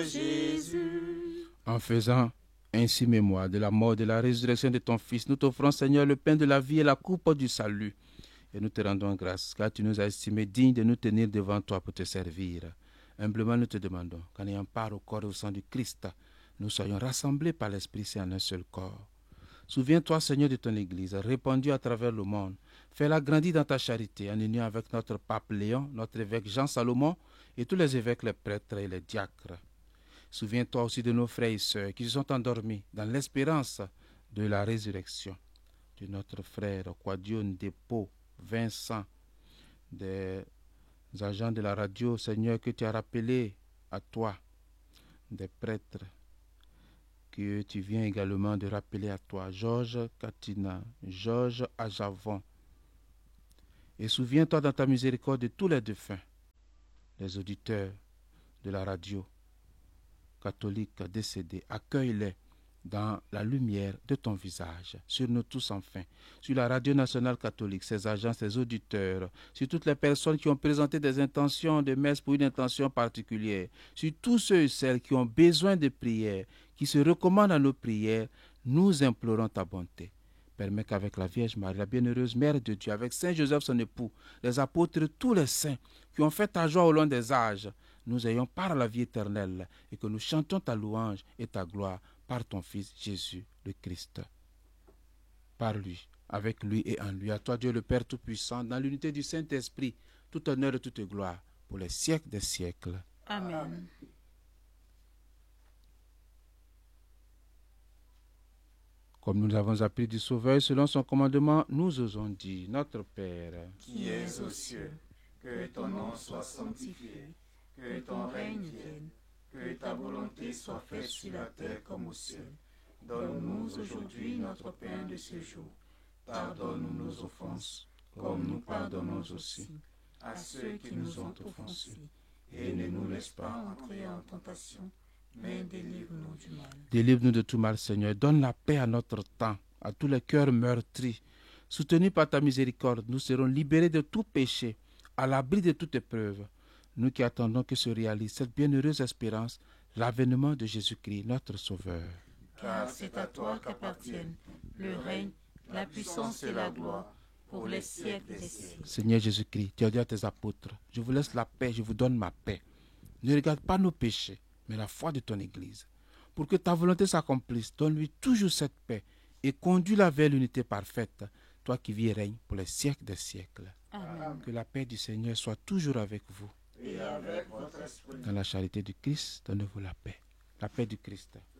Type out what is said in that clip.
Jésus. En faisant ainsi mémoire de la mort et de la résurrection de ton Fils, nous t'offrons, Seigneur, le pain de la vie et la coupe du salut. Et nous te rendons grâce, car tu nous as estimés dignes de nous tenir devant toi pour te servir. Humblement, nous te demandons qu'en ayant part au corps et au sang du Christ, nous soyons rassemblés par l'Esprit Saint en un seul corps. Souviens-toi, Seigneur, de ton Église, répandue à travers le monde. Fais-la grandir dans ta charité, en union avec notre pape Léon, notre évêque Jean Salomon, et tous les évêques, les prêtres et les diacres. Souviens-toi aussi de nos frères et sœurs qui se sont endormis dans l'espérance de la résurrection. De notre frère Quadio Ndepo, Vincent, des agents de la radio, Seigneur, que tu as rappelés à toi, des prêtres, que tu viens également de rappeler à toi, Georges Katina, Georges Ajavon. Et souviens-toi dans ta miséricorde de tous les défunts, les auditeurs de la radio catholique décédés. Accueille-les dans la lumière de ton visage, sur nous tous enfin, sur la radio nationale catholique, ses agents, ses auditeurs, sur toutes les personnes qui ont présenté des intentions de messe pour une intention particulière, sur tous ceux et celles qui ont besoin de prière, qui se recommandent à nos prières, nous implorons ta bonté. Permets qu'avec la Vierge Marie, la bienheureuse Mère de Dieu, avec Saint Joseph son époux, les apôtres, tous les saints qui ont fait ta joie au long des âges, nous ayons part à la vie éternelle et que nous chantions ta louange et ta gloire par ton Fils Jésus le Christ. Par lui, avec lui et en lui, à toi Dieu le Père Tout-Puissant, dans l'unité du Saint-Esprit, tout honneur et toute gloire pour les siècles des siècles. Amen. Comme nous avons appris du Sauveur, selon son commandement, nous osons dire, notre Père, qui es aux cieux, que ton nom soit sanctifié, que ton règne vienne, que ta volonté soit faite sur la terre comme au ciel. Donne-nous aujourd'hui notre pain de ce jour. Pardonne-nous nos offenses, comme nous pardonnons aussi à ceux qui nous ont offensés. Et ne nous laisse pas entrer en tentation, mais délivre-nous du mal. Délivre-nous de tout mal, Seigneur. Donne la paix à notre temps, à tous les cœurs meurtris. Soutenus par ta miséricorde, nous serons libérés de tout péché, à l'abri de toute épreuve. Nous qui attendons que se réalise cette bienheureuse espérance, l'avènement de Jésus-Christ, notre Sauveur. Car c'est à toi qu'appartiennent le règne, la puissance et la gloire pour les siècles des siècles. Seigneur Jésus-Christ, tu as dit à tes apôtres, je vous laisse la paix, je vous donne ma paix. Ne regarde pas nos péchés, mais la foi de ton Église. Pour que ta volonté s'accomplisse, donne-lui toujours cette paix et conduis-la vers l'unité parfaite, toi qui vis et règnes pour les siècles des siècles. Amen. Que la paix du Seigneur soit toujours avec vous. Et avec votre esprit. Dans la charité du Christ, donnez-vous la paix. La paix du Christ.